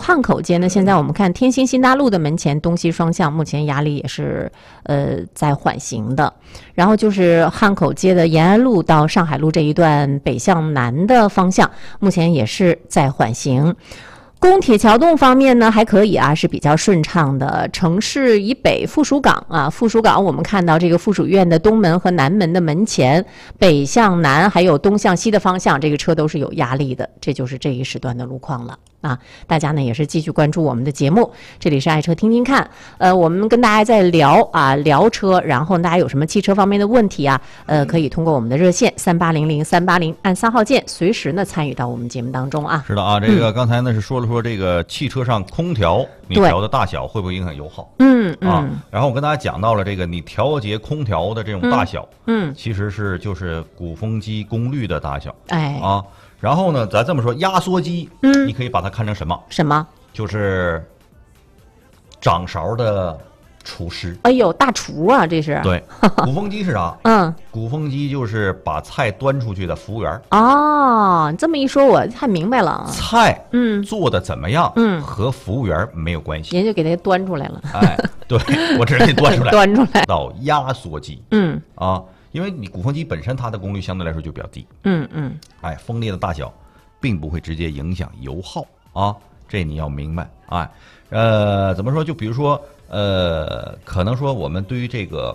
汉口街呢，现在我们看天星新大路的门前东西双向，目前压力也是在缓行的。然后就是汉口街的延安路到上海路这一段北向南的方向，目前也是在缓行。宫铁桥洞方面呢还可以啊，是比较顺畅的。城市以北附属港啊，附属港我们看到这个附属院的东门和南门的门前，北向南还有东向西的方向，这个车都是有压力的，这就是这一时段的路况了啊。大家呢也是继续关注我们的节目，这里是爱车听听看。我们跟大家在聊车，然后大家有什么汽车方面的问题啊，可以通过我们的热线3800-380按3号键，随时呢参与到我们节目当中啊。 是的啊，这个刚才呢是说了说这个汽车上空调你调的大小会不会影响油耗？然后我跟大家讲到了这个你调节空调的这种大小，其实就是鼓风机功率的大小，然后呢，咱这么说，压缩机，你可以把它看成什么？ 什么？ 就是掌勺的厨师。 哎呦，大厨啊，这是。 对，鼓风机是啥？鼓风机就是把菜端出去的服务员。 哦，你这么一说，我太明白了。 菜，做的怎么样？和服务员没有关系。 人就给它端出来了。 哎，对，我只是给端出来。 端出来。 到压缩机。因为你鼓风机本身它的功率相对来说就比较低，风力的大小并不会直接影响油耗啊，这你要明白。怎么说？就比如说，可能说我们对于这个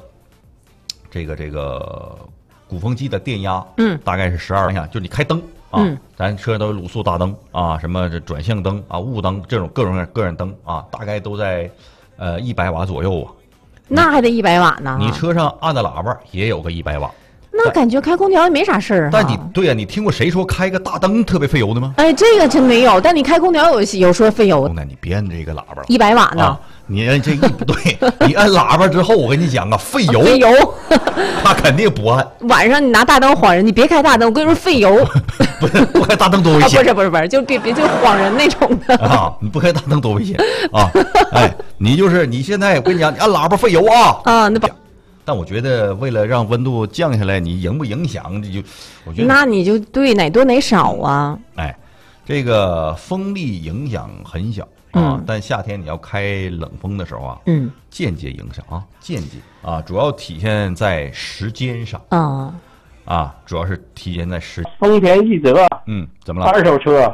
鼓风机的电压，大概是12，想就你开灯啊，咱车都有卤素大灯啊，什么这转向灯啊、雾灯这种各种各样灯啊，大概都在100瓦左右啊。 那还得100瓦呢。 你车上按的喇叭也有个100瓦， 那感觉开空调也没啥事儿。 但对呀，你听过谁说开个大灯特别费油的吗？ 哎，这个真没有。但你开空调有说费油。 那你别按这个喇叭了 ，100瓦呢？ 你按这不对，你按喇叭之后，我跟你讲啊，费油。 费油， 他肯定不按。 晚上你拿大灯晃人，你别开大灯，我跟你说费油。 不开大灯多危险。 不是，就别就晃人那种的啊！你不开大灯多危险啊！你现在我跟你讲，你按喇叭费油啊！ 那不。 但我觉得为了让温度降下来，你影不影响？我觉得那你就对哪多哪少啊？ 这个风力影响很小。但夏天你要开冷风的时候啊，间接影响啊，间接啊，主要体现在时间上主要是体现在时。 丰田奕泽， 怎么了？ 二手车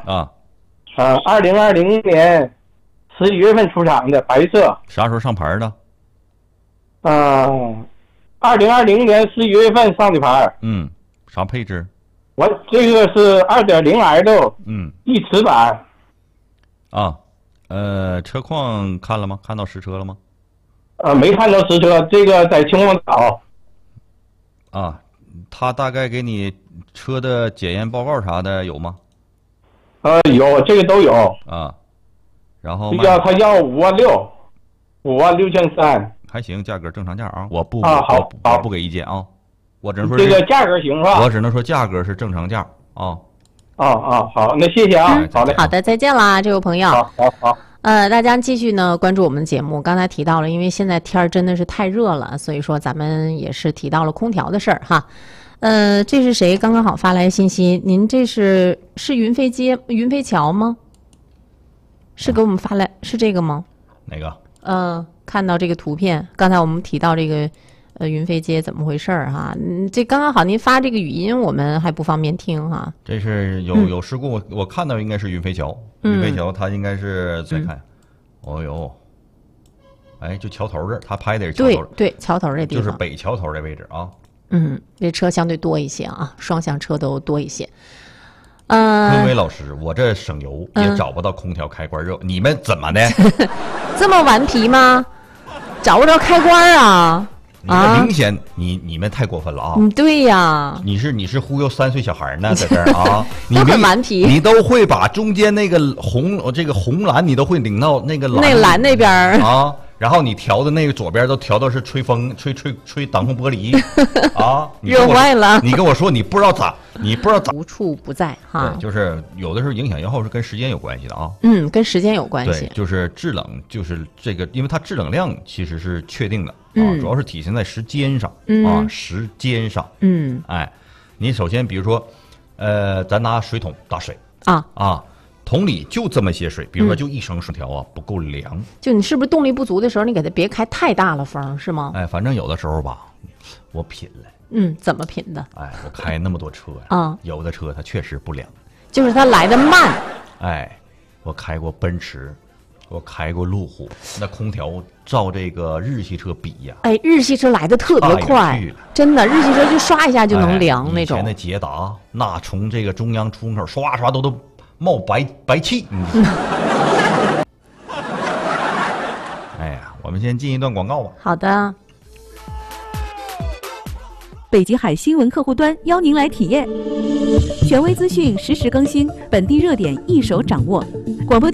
2020年11月份出厂的，白色。 啥时候上牌的 ？2020年11月份上的牌。 啥配置？ 我这个是2.0L 的，翼驰版。 车况看了吗？看到实车了吗？ 没看到实车，这个在秦皇岛。 他大概给你车的检验报告啥的有吗？ 有，这个都有。 然后他要56000，56300， 还行，价格正常价啊。我不给意见啊，我只能说这个价格行是吧？ 我只能说价格是正常价啊。 好，那谢谢啊，好嘞， 好的，再见啦，这位朋友。 好。 大家继续呢关注我们的节目。刚才提到了，因为现在天儿真的是太热了，所以说咱们也是提到了空调的事儿哈。这是谁刚刚好发来信息？您这是云飞桥吗？是给我们发来是这个吗？ 哪个？ 看到这个图片，刚才我们提到这个云飞街怎么回事儿哈？这刚刚好您发这个语音，我们还不方便听哈。 这是有事故，我看到应该是云飞桥，云飞桥它应该是再看，就桥头这儿，他拍的是桥头， 对，桥头这地方就是北桥头的位置啊。 这车相对多一些啊，双向车都多一些。 坤伟老师，我这省油也找不到空调开关热，你们怎么的？ 这么顽皮吗？找不着开关啊？ 你们明显你们太过分了啊！ 对呀， 你是忽悠3岁小孩呢，在这儿啊！ 都很顽皮， 你都会把中间那个红蓝，你都会领到那个蓝那边啊。然后你调的那个左边都调到是吹风吹挡风玻璃啊， 热坏了。 你跟我说你不知道咋无处不在哈。 对，就是有的时候影响油耗是跟时间有关系的啊。 跟时间有关系。 对，就是制冷，就是这个，因为它制冷量其实是确定的主要是体现在时间上时间上。你首先比如说咱拿水桶打水同理，就这么些水，比如说就一升空调啊，不够凉。 就你是不是动力不足的时候，你给它别开太大了风，是吗？ 哎，反正有的时候吧，我品了。 怎么品的？ 哎，我开那么多车呀，有的车它确实不凉， 就是它来的慢。 哎，我开过奔驰，我开过路虎，那空调照这个日系车比呀， 哎，日系车来的特别快，真的，日系车就刷一下就能凉那种。 以前的捷达，那从这个中央出风口刷刷都冒白气。哎呀，我们先进一段广告吧。 好的。 北极海新闻客户端邀您来体验，权威资讯实时更新，本地热点一手掌握。广播